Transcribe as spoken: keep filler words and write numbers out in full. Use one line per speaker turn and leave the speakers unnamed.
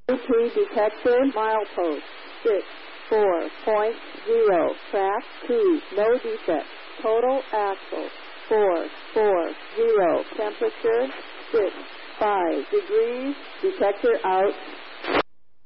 Two detector, milepost, six, four point zero, track two, no defect, total axle, four, four, zero, temperature, six, five degrees, detector out.